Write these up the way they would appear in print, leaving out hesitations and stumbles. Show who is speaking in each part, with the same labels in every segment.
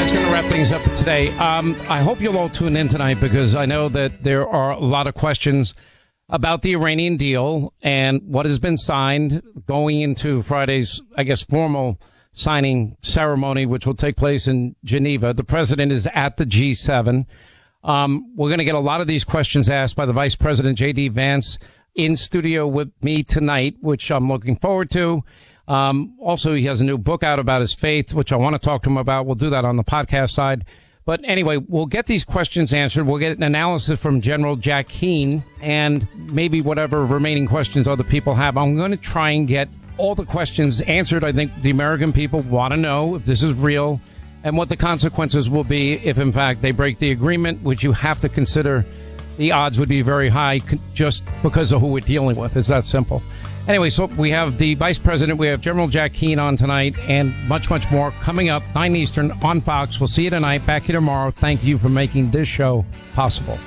Speaker 1: that's going to wrap things up for today. I hope you'll all tune in tonight because I know that there are a lot of questions about the Iranian deal and what has been signed going into Friday's, I guess, formal signing ceremony, which will take place in Geneva. The president is at the G7. We're going to get a lot of these questions asked by the Vice President, J.D. Vance, in studio with me tonight, which I'm looking forward to. Also, he has a new book out about his faith, which I want to talk to him about. We'll do that on the podcast side. But anyway, we'll get these questions answered. We'll get an analysis from General Jack Keane and maybe whatever remaining questions other people have. I'm going to try and get all the questions answered. I think the American people want to know if this is real and what the consequences will be if, in fact, they break the agreement, which you have to consider the odds would be very high just because of who we're dealing with. It's that simple. Anyway, so we have the Vice President, we have General Jack Keane on tonight, and much, much more coming up, 9 Eastern on Fox. We'll see you tonight. Back here tomorrow. Thank you for making this show possible.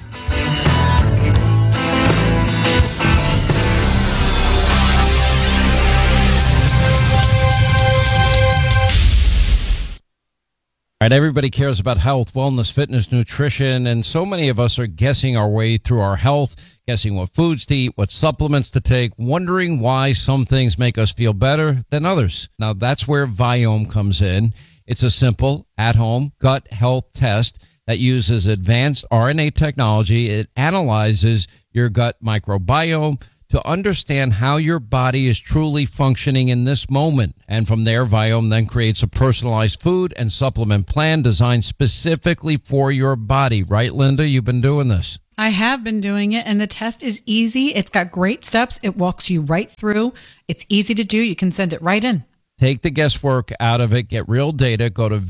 Speaker 1: All right, everybody cares about health, wellness, fitness, nutrition, and so many of us are guessing our way through our health, guessing what foods to eat, what supplements to take, wondering why some things make us feel better than others. Now, that's where Viome comes in. It's a simple, at-home gut health test that uses advanced RNA technology. It analyzes your gut microbiome to understand how your body is truly functioning in this moment. And from there, Viome then creates a personalized food and supplement plan designed specifically for your body. Right, Linda? You've been doing this.
Speaker 2: I have been doing it, and the test is easy. It's got great steps. It walks you right through. It's easy to do. You can send it right in.
Speaker 1: Take the guesswork out of it. Get real data. Go to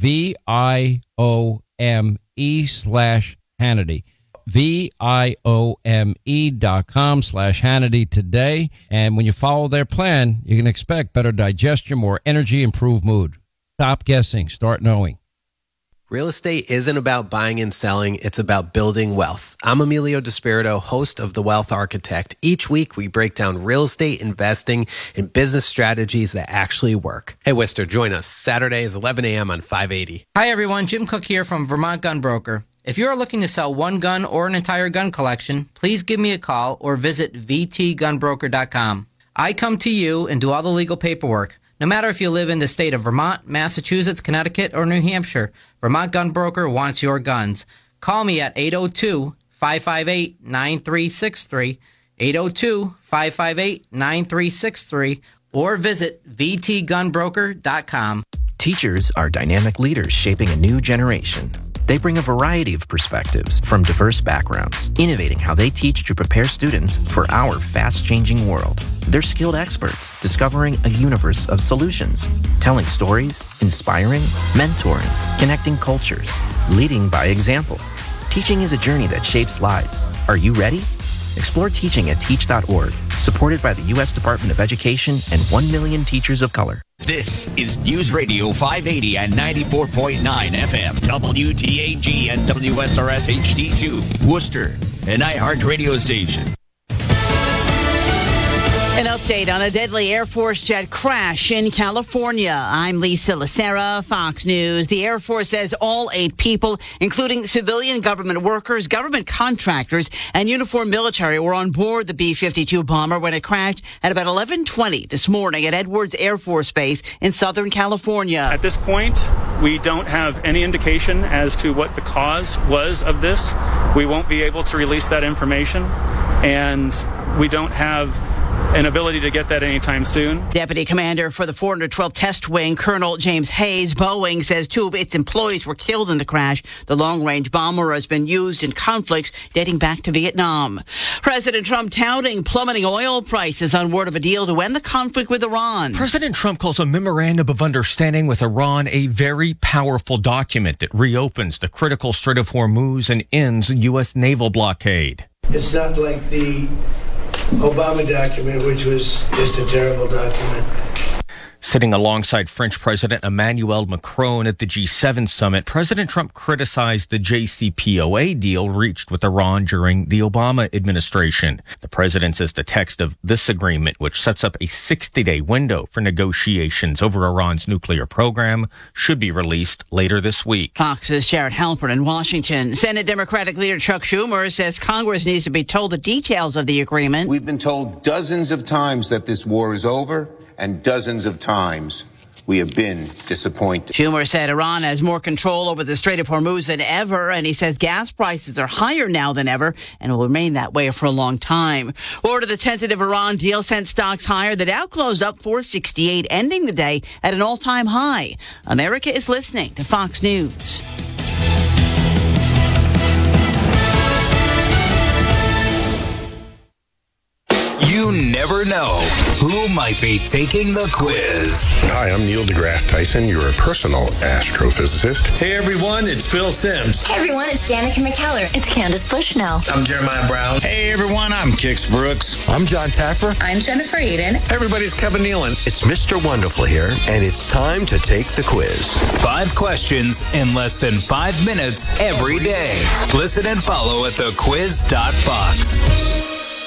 Speaker 1: VIOME/Hannity. VIOME.com/Hannity today. And when you follow their plan, you can expect better digestion, more energy, improved mood. Stop guessing. Start knowing.
Speaker 3: Real estate isn't about buying and selling. It's about building wealth. I'm Emilio Despirito, host of The Wealth Architect. Each week, we break down real estate investing and business strategies that actually work. Hey, Wister, join us. Saturday is 11 a.m. on 580.
Speaker 4: Hi, everyone. Jim Cook here from Vermont Gun Broker. If you are looking to sell one gun or an entire gun collection, please give me a call or visit vtgunbroker.com. I come to you and do all the legal paperwork. No matter if you live in the state of Vermont, Massachusetts, Connecticut, or New Hampshire, Vermont Gun Broker wants your guns. Call me at 802-558-9363, 802-558-9363, or visit vtgunbroker.com.
Speaker 5: Teachers are dynamic leaders shaping a new generation. They bring a variety of perspectives from diverse backgrounds, innovating how they teach to prepare students for our fast-changing world. They're skilled experts, discovering a universe of solutions, telling stories, inspiring, mentoring, connecting cultures, leading by example. Teaching is a journey that shapes lives. Are you ready? Explore teaching at teach.org, supported by the U.S. Department of Education and 1 million teachers of color.
Speaker 6: This is News Radio 580 and 94.9 FM, WTAG and WSRS HD2, Worcester, an iHeart radio station.
Speaker 7: An update on a deadly Air Force jet crash in California. I'm Lisa Lacera, Fox News. The Air Force says all 8 people, including civilian government workers, government contractors, and uniformed military, were on board the B-52 bomber when it crashed at about 11:20 this morning at Edwards Air Force Base in Southern California.
Speaker 8: At this point, we don't have any indication as to what the cause was of this. We won't be able to release that information, and we don't have an ability to get that anytime soon.
Speaker 7: Deputy Commander for the 412th Test Wing, Colonel James Hayes, Boeing says 2 of its employees were killed in the crash. The long-range bomber has been used in conflicts dating back to Vietnam. President Trump touting plummeting oil prices on word of a deal to end the conflict with Iran.
Speaker 9: President Trump calls a memorandum of understanding with Iran a very powerful document that reopens the critical Strait of Hormuz and ends U.S. naval blockade.
Speaker 10: It's not like the Obama document, which was just a terrible document.
Speaker 9: Sitting alongside French President Emmanuel Macron at the G7 summit, President Trump criticized the JCPOA deal reached with Iran during the Obama administration. The president says the text of this agreement, which sets up a 60-day window for negotiations over Iran's nuclear program, should be released later this week.
Speaker 7: Fox's Jared Halpern in Washington. Senate Democratic leader Chuck Schumer says Congress needs to be told the details of the agreement.
Speaker 10: We've been told dozens of times that this war is over, and dozens of times we have been disappointed.
Speaker 7: Schumer said Iran has more control over the Strait of Hormuz than ever, and he says gas prices are higher now than ever and will remain that way for a long time. Order the tentative Iran deal sent stocks higher. The Dow closed up 468, ending the day at an all-time high. America is listening to Fox News.
Speaker 6: You never know who might be taking the quiz.
Speaker 11: Hi, I'm Neil deGrasse Tyson, your personal astrophysicist.
Speaker 12: Hey everyone, it's Phil Simms.
Speaker 13: Hey everyone, it's Danica McKellar. It's Candace Bushnell.
Speaker 12: I'm Jeremiah Brown.
Speaker 14: Hey everyone, I'm Kix Brooks.
Speaker 15: I'm John Taffer.
Speaker 16: I'm Jennifer Aiden.
Speaker 17: Hey everybody, it's Kevin Nealon.
Speaker 18: It's Mr. Wonderful here, and it's time to take the quiz.
Speaker 6: 5 questions in less than 5 minutes every day. Listen and follow at thequiz.fox.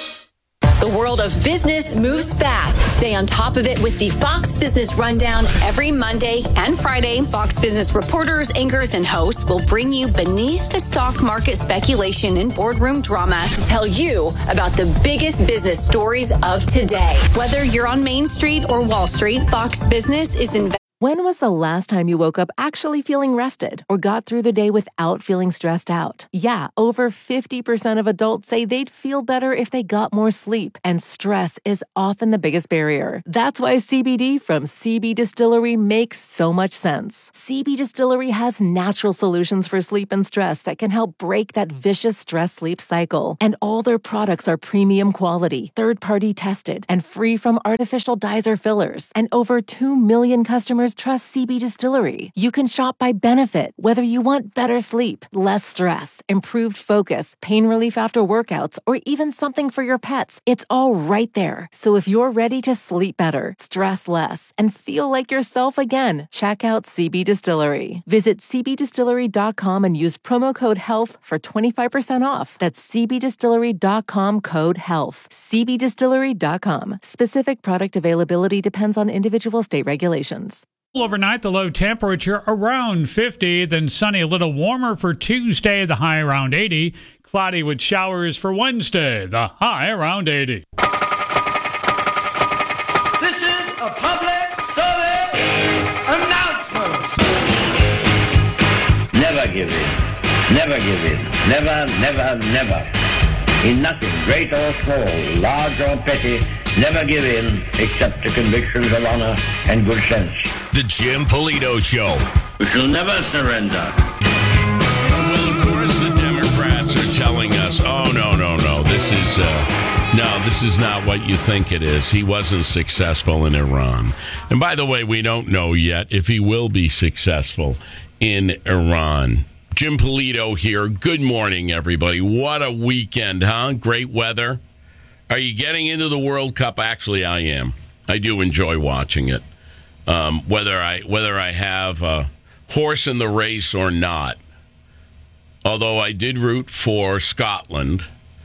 Speaker 19: The world of business moves fast. Stay on top of it with the Fox Business Rundown every Monday and Friday. Fox Business reporters, anchors, and hosts will bring you beneath the stock market speculation and boardroom drama to tell you about the biggest business stories of today. Whether you're on Main Street or Wall Street, Fox Business is investing.
Speaker 20: When was the last time you woke up actually feeling rested or got through the day without feeling stressed out? Yeah, over 50% of adults say they'd feel better if they got more sleep, and stress is often the biggest barrier. That's why CBD from CB Distillery makes so much sense. CB Distillery has natural solutions for sleep and stress that can help break that vicious stress-sleep cycle. And all their products are premium quality, third-party tested, and free from artificial dyes or fillers. And over 2 million customers trust CB Distillery. You can shop by benefit, whether you want better sleep, less stress, improved focus, pain relief after workouts, or even something for your pets. It's all right there. So if you're ready to sleep better, stress less, and feel like yourself again, check out CB Distillery. Visit cbdistillery.com and use promo code HEALTH for 25% off. That's cbdistillery.com, code HEALTH. cbdistillery.com. Specific product availability depends on individual state regulations.
Speaker 21: Overnight, the low temperature around 50, then sunny, a little warmer for Tuesday, the high around 80. Cloudy with showers for Wednesday, the high around 80.
Speaker 22: This is a public service announcement.
Speaker 23: Never give in. Never give in. Never, never, never. In nothing, great or small, large or petty, never give in except to convictions of honor and good sense.
Speaker 6: The Jim Polito Show.
Speaker 23: We shall never surrender.
Speaker 24: Well, of course, the Democrats are telling us, oh, no. This is not what you think it is. He wasn't successful in Iran. And by the way, we don't know yet if he will be successful in Iran. Jim Polito here. Good morning, everybody. What a weekend, huh? Great weather. Are you getting into the World Cup? Actually, I am. I do enjoy watching it. Whether I have a horse in the race or not. Although I did root for Scotland.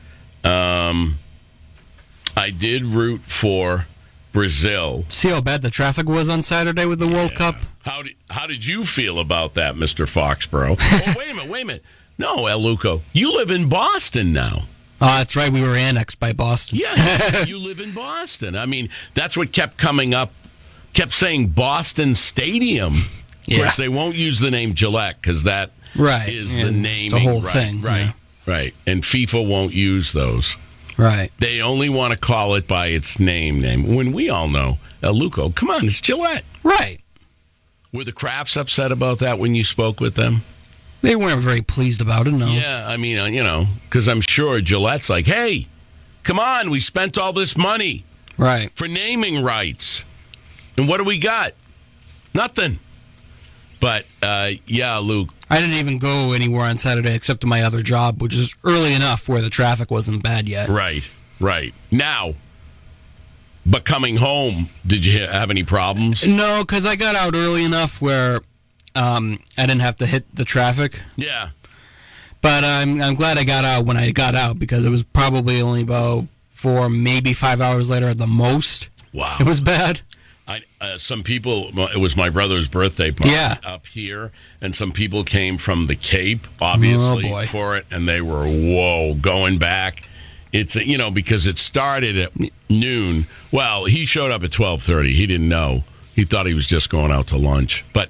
Speaker 24: I did root for Brazil.
Speaker 25: See how bad the traffic was on Saturday with the World Cup?
Speaker 24: How did you feel about that, Mr. Foxborough? Oh, wait a minute. No, El Luco, you live in Boston now.
Speaker 25: Oh, that's right. We were annexed by Boston.
Speaker 24: Yeah, you live in Boston. I mean, that's what kept coming up. Kept saying Boston Stadium. Of course, they won't use the name Gillette because that is the naming.
Speaker 25: The whole thing.
Speaker 24: Right. And FIFA won't use those.
Speaker 25: Right.
Speaker 24: They only want to call it by its name. When we all know, El Luco, come on, it's Gillette.
Speaker 25: Right.
Speaker 24: Were the Crafts upset about that when you spoke with them?
Speaker 25: They weren't very pleased about it, no.
Speaker 24: Yeah, I mean, because I'm sure Gillette's like, hey, come on, we spent all this money.
Speaker 25: Right.
Speaker 24: For naming rights. And what do we got? Nothing. But, Luke.
Speaker 25: I didn't even go anywhere on Saturday except to my other job, which is early enough where the traffic wasn't bad yet.
Speaker 24: Right. Now, But coming home, did you have any problems?
Speaker 25: No, because I got out early enough where I didn't have to hit the traffic.
Speaker 24: Yeah.
Speaker 25: But I'm glad I got out when I got out, because it was probably only about 4, maybe 5 hours later at the most.
Speaker 24: Wow.
Speaker 25: It was bad.
Speaker 24: Some people, it was my brother's birthday party up here, and some people came from the Cape, obviously, for it, and they were, going back. It's, because it started at noon. Well, he showed up at 12:30. He didn't know. He thought he was just going out to lunch. But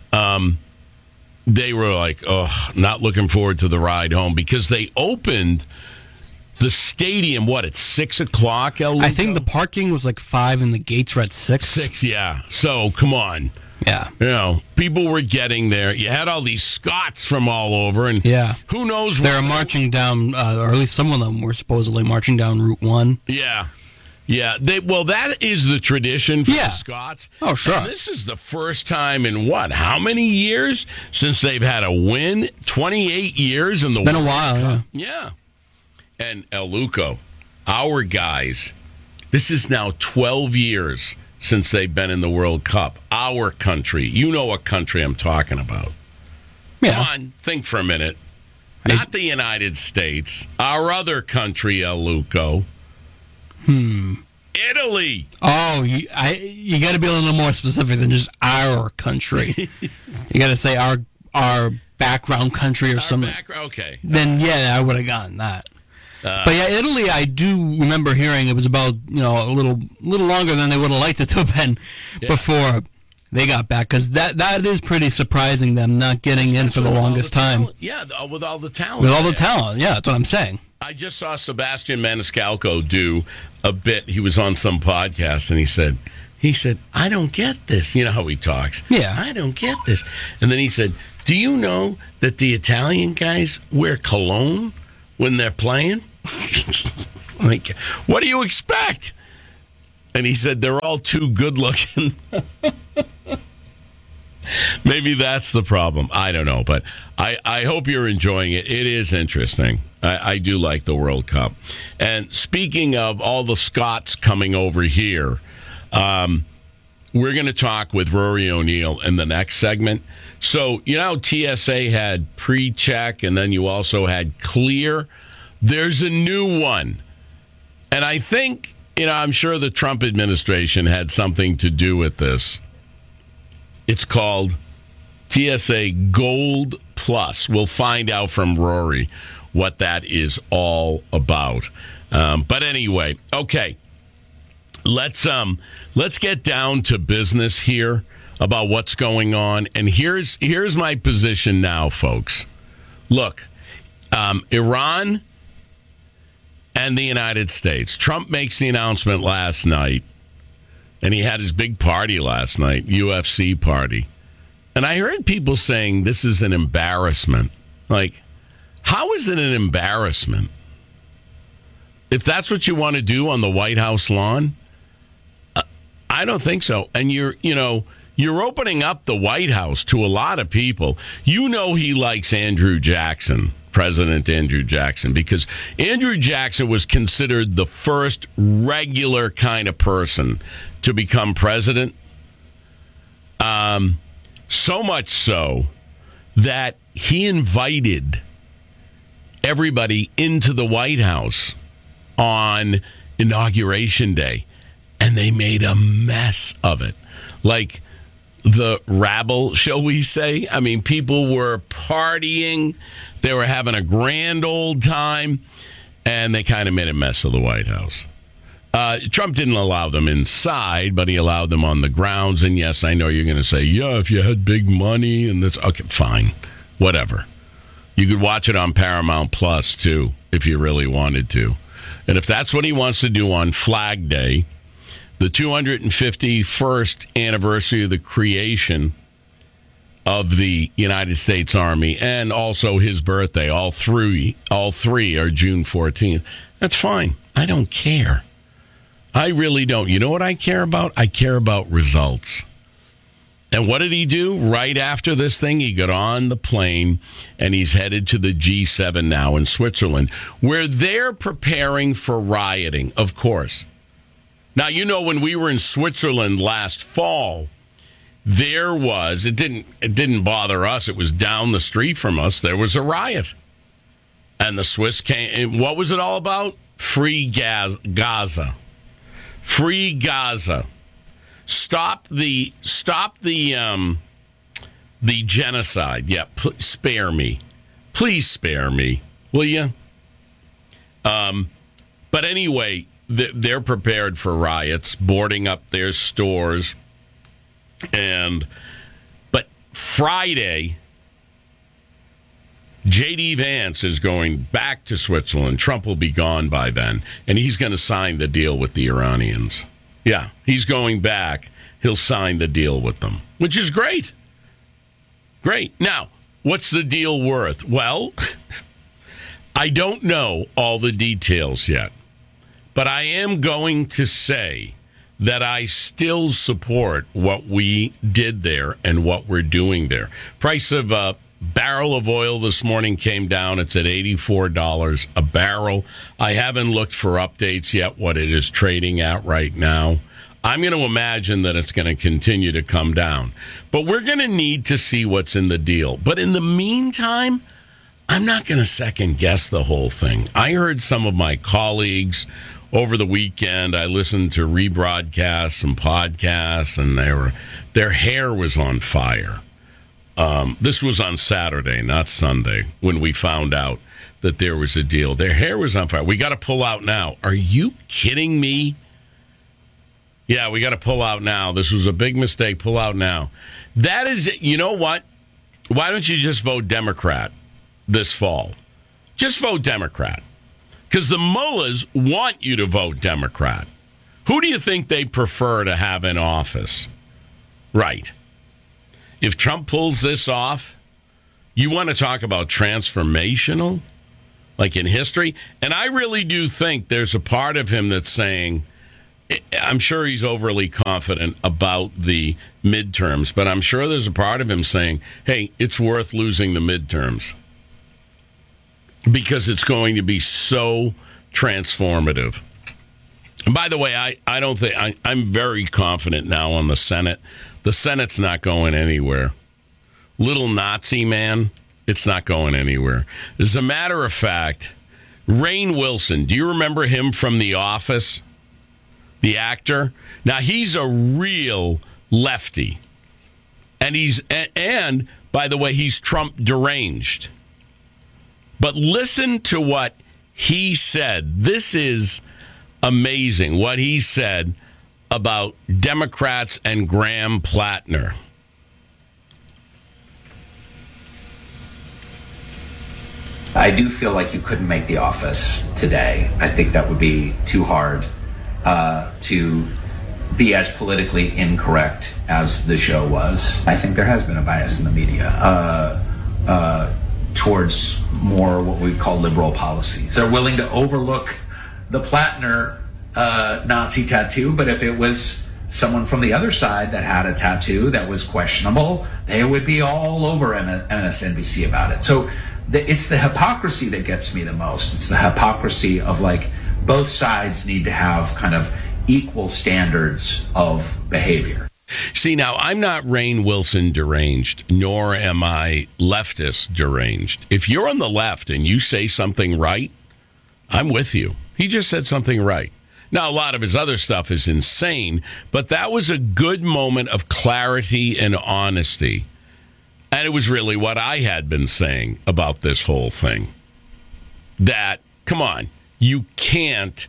Speaker 24: they were like, not looking forward to the ride home, because they opened the stadium, at 6 o'clock, El Luco?
Speaker 25: I think the parking was like 5 and the gates were at 6.
Speaker 24: 6, yeah. So, come on.
Speaker 25: Yeah.
Speaker 24: People were getting there. You had all these Scots from all over, and who knows?
Speaker 25: They were marching down, or at least some of them were supposedly marching down Route 1.
Speaker 24: Yeah. Yeah. That is the tradition for the Scots.
Speaker 25: Oh, sure.
Speaker 24: And this is the first time in how many years since they've had a win? 28 years in the
Speaker 25: It's been a while,
Speaker 24: yeah. And El Luco, our guys, this is now 12 years since they've been in the World Cup. Our country. You know what country I'm talking about.
Speaker 25: Yeah.
Speaker 24: Come on, think for a minute. Not the United States. Our other country, El Luco. Italy.
Speaker 25: Oh, you got to be a little more specific than just our country. You got to say our background country or something.
Speaker 24: Okay.
Speaker 25: Then, I would have gotten that. But Italy, I do remember hearing it was about a little longer than they would have liked it to have been before they got back, because that is pretty surprising, them not getting in for the longest time.
Speaker 24: With all the talent.
Speaker 25: With all the talent, that's what I'm saying.
Speaker 24: I just saw Sebastian Maniscalco do a bit. He was on some podcast, and he said, I don't get this. You know how he talks.
Speaker 25: Yeah.
Speaker 24: I don't get this. And then he said, do you know that the Italian guys wear cologne when they're playing? Like, what do you expect? And he said they're all too good looking. Maybe that's the problem. I don't know, but I hope you're enjoying it. It is interesting. I do like the World Cup. And speaking of all the Scots coming over here, we're going to talk with Rory O'Neill in the next segment. So, TSA had pre-check, and then you also had clear. There's a new one. And I think, I'm sure the Trump administration had something to do with this. It's called TSA Gold Plus. We'll find out from Rory what that is all about. But anyway, okay. Let's get down to business here about what's going on. And here's my position now, folks. Look, Iran and the United States. Trump makes the announcement last night, and he had his big party last night, UFC party. And I heard people saying this is an embarrassment. Like, how is it an embarrassment? If that's what you want to do on the White House lawn, I don't think so. And you're opening up the White House to a lot of people. He likes Andrew Jackson, President Andrew Jackson, because Andrew Jackson was considered the first regular kind of person to become president. So much so that he invited everybody into the White House on Inauguration Day, and they made a mess of it. Like the rabble, shall we say? I mean, people were partying. They were having a grand old time, and they kind of made a mess of the White House. Trump didn't allow them inside, but he allowed them on the grounds. And yes, I know you're going to say, if you had big money and this. Okay, fine. Whatever. You could watch it on Paramount Plus, too, if you really wanted to. And if that's what he wants to do on Flag Day, the 251st anniversary of the creation of the United States Army, and also his birthday, all three are June 14th. That's fine. I don't care. I really don't. You know what I care about? I care about results. And what did he do? Right after this thing, he got on the plane, and he's headed to the G7 now in Switzerland, where they're preparing for rioting, of course. Now, you know, when we were in Switzerland last fall, there was, it didn't bother us. It was down the street from us. There was a riot. And the Swiss came, and what was it all about? Free Gaza. Free Gaza. Stop the genocide. Yeah, spare me. Please spare me, will you? But anyway, they're prepared for riots, boarding up their stores. But Friday, J.D. Vance is going back to Switzerland. Trump will be gone by then, and he's going to sign the deal with the Iranians. Yeah, he's going back. He'll sign the deal with them, which is great. Great. Now, what's the deal worth? Well, I don't know all the details yet, but I am going to say that I still support what we did there and what we're doing there. Price of a barrel of oil this morning came down. It's at $84 a barrel. I haven't looked for updates yet, what it is trading at right now. I'm going to imagine that it's going to continue to come down. But we're going to need to see what's in the deal. But in the meantime, I'm not going to second guess the whole thing. I heard some of my colleagues over the weekend. I listened to rebroadcasts and podcasts, and their hair was on fire. This was on Saturday, not Sunday, when we found out that there was a deal. Their hair was on fire. We got to pull out now. Are you kidding me? Yeah, we got to pull out now. This was a big mistake. Pull out now. That is it. You know what? Why don't you just vote Democrat this fall? Just vote Democrat. Because the mullahs want you to vote Democrat. Who do you think they prefer to have in office? Right. If Trump pulls this off, you want to talk about transformational, like in history? And I really do think there's a part of him that's saying, I'm sure he's overly confident about the midterms, but I'm sure there's a part of him saying, hey, it's worth losing the midterms because it's going to be so transformative. And by the way, I don't think I'm very confident now on the Senate. The Senate's not going anywhere. Little Nazi man, it's not going anywhere. As a matter of fact, Rainn Wilson, do you remember him from The Office? The actor? Now, he's a real lefty. And by the way, he's Trump deranged. But listen to what he said. This is amazing, what he said about Democrats and Graham Plattner.
Speaker 1: I do feel like you couldn't make The Office today. I think that would be too hard to be as politically incorrect as the show was. I think there has been a bias in the media towards more what we call liberal policies. They're willing to overlook the Plattner Nazi tattoo, but if it was someone from the other side that had a tattoo that was questionable, they would be all over MSNBC about it. So it's the hypocrisy that gets me the most. It's the hypocrisy of like both sides need to have kind of equal standards of behavior.
Speaker 24: See, now, I'm not Rainn Wilson deranged, nor am I leftist deranged. If you're on the left and you say something right, I'm with you. He just said something right. Now, a lot of his other stuff is insane, but that was a good moment of clarity and honesty. And it was really what I had been saying about this whole thing. That, come on, you can't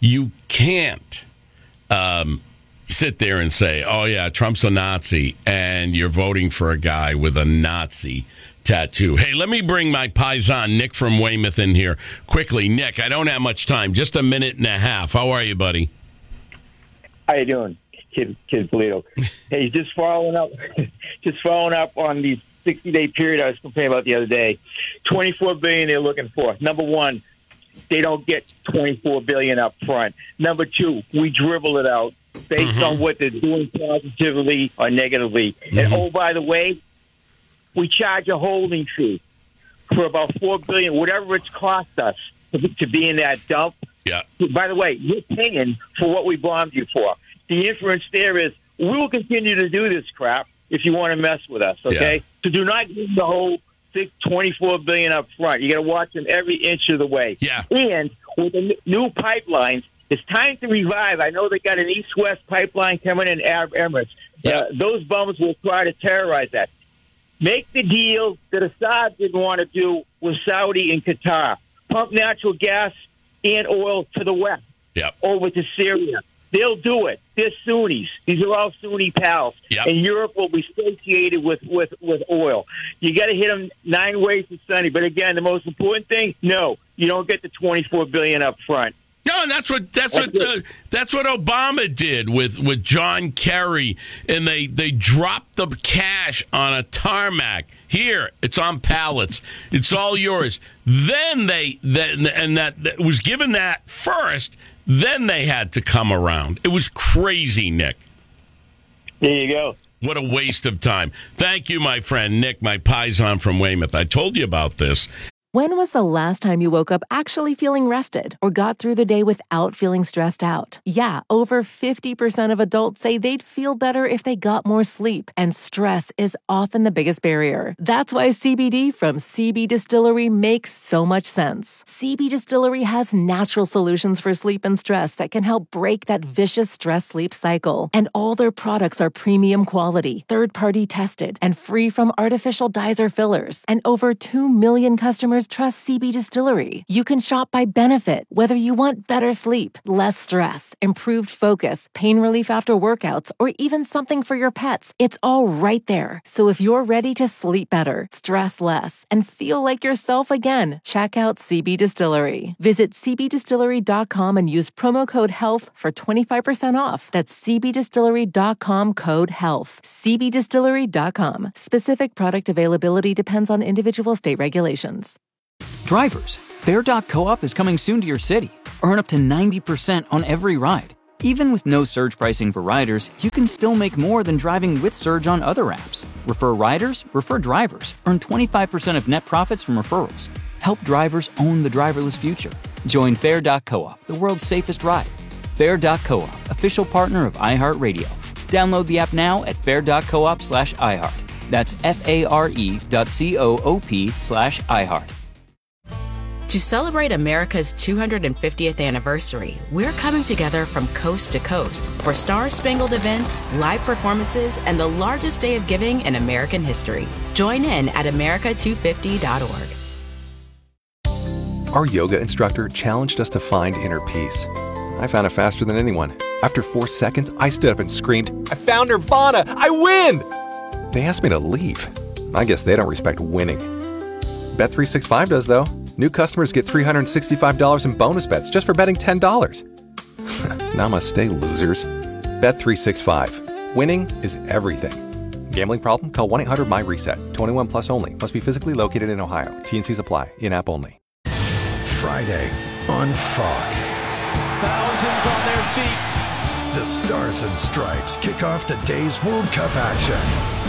Speaker 24: sit there and say, oh, yeah, Trump's a Nazi, and you're voting for a guy with a Nazi tattoo. Hey, let me bring my paisan, Nick from Weymouth, in here quickly. Nick, I don't have much time, just a minute and a half. How are you, buddy?
Speaker 2: How you doing, Kid Polito? Hey, just following up on the 60-day period I was complaining about the other day. $24 billion they're looking for. Number one, they don't get $24 billion up front. Number two, we dribble it out based on what they're doing positively or negatively. And oh, by the way, we charge a holding fee for about $4 billion, whatever it's cost us to be in that dump.
Speaker 24: Yeah.
Speaker 2: By the way, you're paying for what we bombed you for. The inference there is we will continue to do this crap if you want to mess with us, okay?
Speaker 24: Yeah.
Speaker 2: So do not give the whole $24 billion up front. You got to watch them every inch of the way.
Speaker 24: Yeah.
Speaker 2: And with the new pipelines, it's time to revive. I know they got an east-west pipeline coming in Arab Emirates. Those bums will try to terrorize that. Make the deal that Assad didn't want to do with Saudi and Qatar. Pump natural gas and oil to the west, over to Syria. They'll do it. They're Sunnis. These are all Sunni pals. And Europe will be satiated with oil. You got to hit them 9 ways to Sunday. But again, the most important thing, no, you don't get the $24 billion up front.
Speaker 24: No, that's what Obama did with John Kerry, and they dropped the cash on a tarmac. Here, it's on pallets. It's all yours. Then that was given that first. Then they had to come around. It was crazy, Nick.
Speaker 2: There you go.
Speaker 24: What a waste of time. Thank you, my friend Nick, my paisan from Weymouth. I told you about this.
Speaker 20: When was the last time you woke up actually feeling rested or got through the day without feeling stressed out? Yeah, over 50% of adults say they'd feel better if they got more sleep, and stress is often the biggest barrier. That's why CBD from CB Distillery makes so much sense. CB Distillery has natural solutions for sleep and stress that can help break that vicious stress-sleep cycle. And all their products are premium quality, third-party tested, and free from artificial dyes or fillers. And over 2 million customers trust CB Distillery. You can shop by benefit, whether you want better sleep, less stress, improved focus, pain relief after workouts, or even something for your pets. It's all right there. So if you're ready to sleep better, stress less, and feel like yourself again, check out CB Distillery. Visit cbdistillery.com and use promo code HEALTH for 25% off. That's cbdistillery.com, code HEALTH. cbdistillery.com. Specific product availability depends on individual state regulations.
Speaker 3: Drivers, Fair.coop is coming soon to your city. Earn up to 90% on every ride. Even with no surge pricing for riders, you can still make more than driving with Surge on other apps. Refer riders, refer drivers. Earn 25% of net profits from referrals. Help drivers own the driverless future. Join Fair.coop, the world's safest ride. Fair.coop, official partner of iHeartRadio. Download the app now at fair.coop/iHeart. That's FARE.coop/iHeart.
Speaker 4: To celebrate America's 250th anniversary, we're coming together from coast to coast for star-spangled events, live performances, and the largest day of giving in American history. Join in at America250.org.
Speaker 15: Our yoga instructor challenged us to find inner peace. I found it faster than anyone. After 4 seconds, I stood up and screamed, "I found Nirvana! I win!" They asked me to leave. I guess they don't respect winning. Bet365 does, though. New customers get $365 in bonus bets just for betting $10. Namaste, losers. Bet365. Winning is everything. Gambling problem? Call 1-800-MY-RESET. 21 plus only. Must be physically located in Ohio. T&Cs apply. In-app only.
Speaker 11: Friday on Fox.
Speaker 22: Thousands on their feet.
Speaker 11: The Stars and Stripes kick off the day's World Cup action.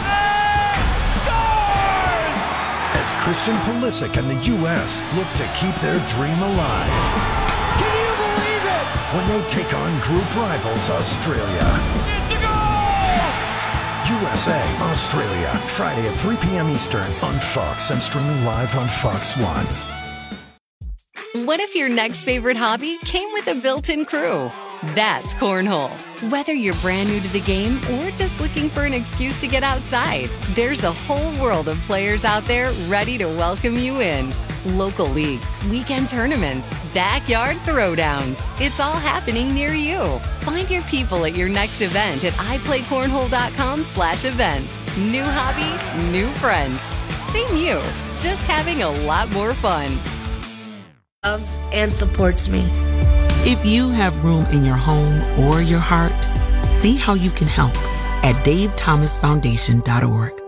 Speaker 11: As Christian Pulisic and the U.S. look to keep their dream alive.
Speaker 22: Can you believe it?
Speaker 11: When they take on group rivals Australia.
Speaker 22: It's a goal!
Speaker 11: USA, Australia, Friday at 3 p.m. Eastern on Fox and streaming live on Fox One.
Speaker 19: What if your next favorite hobby came with a built-in crew? That's Cornhole. Whether you're brand new to the game or just looking for an excuse to get outside, there's a whole world of players out there ready to welcome you in. Local leagues, weekend tournaments, backyard throwdowns. It's all happening near you. Find your people at your next event at iPlayCornhole.com/events. New hobby, new friends. Same you, just having a lot more fun.
Speaker 16: Loves and supports me. If you have room in your home or your heart, see how you can help at DaveThomasFoundation.org.